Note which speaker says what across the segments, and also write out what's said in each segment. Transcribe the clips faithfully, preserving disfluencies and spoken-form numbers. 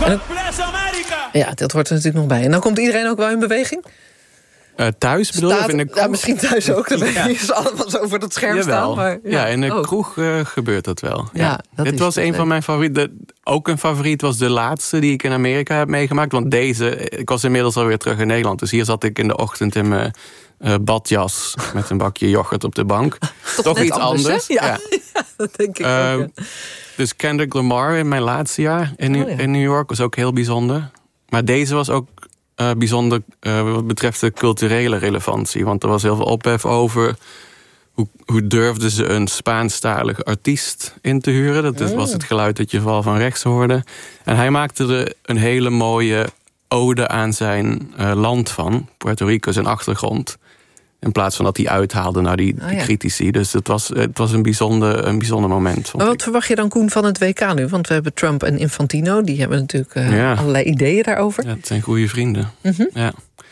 Speaker 1: God bless America! Ja, dat hoort er natuurlijk nog bij. En dan komt iedereen ook wel in beweging?
Speaker 2: Uh, thuis bedoel
Speaker 1: Staat,
Speaker 2: je? In de kroeg?
Speaker 1: Ja, misschien thuis ook. Dan ja. is alles over dat scherm
Speaker 2: Jawel.
Speaker 1: staan. Maar, ja.
Speaker 2: ja, in de
Speaker 1: oh.
Speaker 2: kroeg uh, gebeurt dat wel.
Speaker 1: Ja,
Speaker 2: ja.
Speaker 1: dat
Speaker 2: Dit was een van mijn favorieten. Ook een favoriet was de laatste die ik in Amerika heb meegemaakt. Want deze, ik was inmiddels alweer terug in Nederland. Dus hier zat ik in de ochtend in mijn uh, badjas met een bakje yoghurt op de bank.
Speaker 1: Toch,
Speaker 2: Toch iets
Speaker 1: anders.
Speaker 2: anders.
Speaker 1: Ja.
Speaker 2: Ja.
Speaker 1: ja, dat denk ik
Speaker 2: uh,
Speaker 1: ook. Ja.
Speaker 2: Dus Kendrick Lamar in mijn laatste jaar in, oh, ja. in New York was ook heel bijzonder. Maar deze was ook uh, bijzonder uh, wat betreft de culturele relevantie. Want er was heel veel ophef over hoe, hoe durfden ze een Spaanstalige artiest in te huren. Dat was het geluid dat je vooral van rechts hoorde. En hij maakte er een hele mooie ode aan zijn uh, land van. Puerto Rico, zijn achtergrond. In plaats van dat hij uithaalde naar die,
Speaker 1: oh,
Speaker 2: die
Speaker 1: ja.
Speaker 2: critici. Dus het was, het was een, bijzonder, een bijzonder moment.
Speaker 1: Maar wat
Speaker 2: ik.
Speaker 1: verwacht je dan, Koen, van het W K nu? Want we hebben Trump en Infantino. Die hebben natuurlijk uh, ja. allerlei ideeën daarover.
Speaker 2: Ja, het zijn goede vrienden.
Speaker 1: Mm-hmm.
Speaker 2: Ja,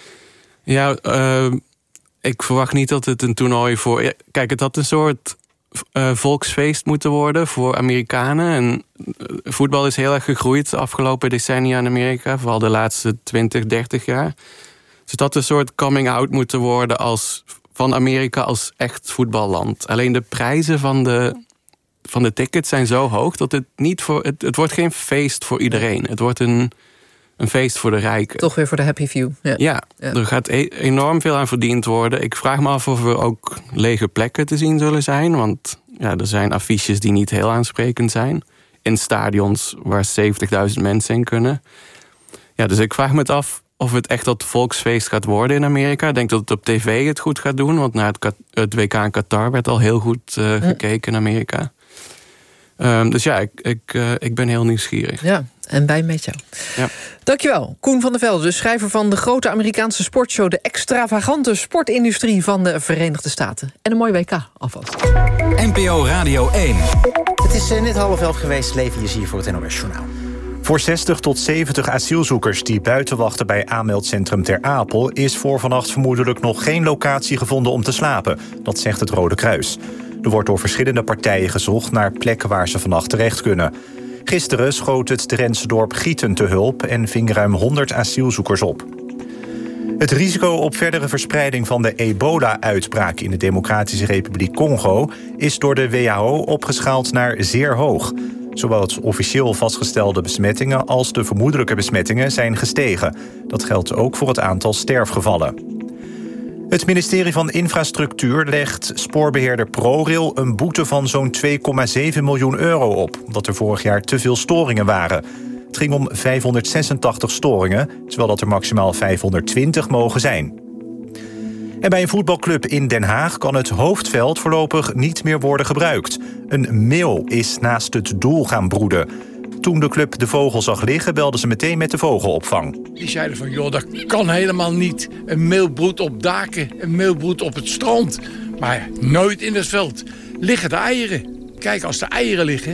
Speaker 2: ja uh, ik verwacht niet dat het een toernooi voor... Ja, kijk, het had een soort uh, volksfeest moeten worden voor Amerikanen. En uh, voetbal is heel erg gegroeid de afgelopen decennia in Amerika. Vooral de laatste twintig, dertig jaar. Dus dat een soort coming-out moeten worden als, van Amerika als echt voetballand. Alleen de prijzen van de, van de tickets zijn zo hoog dat het niet voor... Het, het wordt geen feest voor iedereen. Het wordt een, een feest voor de rijken.
Speaker 1: Toch weer voor de happy few. Ja,
Speaker 2: ja, ja. Er gaat e- enorm veel aan verdiend worden. Ik vraag me af of er ook lege plekken te zien zullen zijn. Want ja, er zijn affiches die niet heel aansprekend zijn. In stadions waar zeventigduizend mensen in kunnen. Ja, dus ik vraag me het af of het echt dat volksfeest gaat worden in Amerika. Ik denk dat het op tv het goed gaat doen. Want naar het, het W K in Qatar werd al heel goed uh, gekeken in Amerika. Um, dus ja, ik, ik, uh, ik ben heel nieuwsgierig.
Speaker 1: Ja, en wij met jou.
Speaker 2: Ja.
Speaker 1: Dankjewel, Koen van der Velde, de schrijver van de grote Amerikaanse sportshow... de extravagante sportindustrie van de Verenigde Staten. En een mooi W K alvast.
Speaker 3: N P O Radio één.
Speaker 4: Het is uh, net half elf geweest, Leven is hier voor het N O S-journaal. Voor zestig tot zeventig asielzoekers die buiten wachten bij aanmeldcentrum Ter Apel is voor vannacht vermoedelijk nog geen locatie gevonden om te slapen. Dat zegt het Rode Kruis. Er wordt door verschillende partijen gezocht naar plekken waar ze vannacht terecht kunnen. Gisteren schoot het Drentse dorp Gieten te hulp en ving ruim honderd asielzoekers op. Het risico op verdere verspreiding van de ebola-uitbraak in de Democratische Republiek Congo is door de W H O opgeschaald naar zeer hoog. Zowel het officieel vastgestelde besmettingen als de vermoedelijke besmettingen zijn gestegen. Dat geldt ook voor het aantal sterfgevallen. Het ministerie van Infrastructuur legt spoorbeheerder ProRail een boete van zo'n twee komma zeven miljoen euro op, omdat er vorig jaar te veel storingen waren. Het ging om vijfhonderdzesentachtig storingen, terwijl dat er maximaal vijfhonderdtwintig mogen zijn. En bij een voetbalclub in Den Haag kan het hoofdveld voorlopig niet meer worden gebruikt. Een meel is naast het doel gaan broeden. Toen de club de vogel zag liggen, belden ze meteen met de vogelopvang.
Speaker 5: Die zeiden van, joh, dat kan helemaal niet. Een meel broedt op daken, een meel broedt op het strand. Maar nooit in het veld liggen de eieren. Kijk, als de eieren liggen,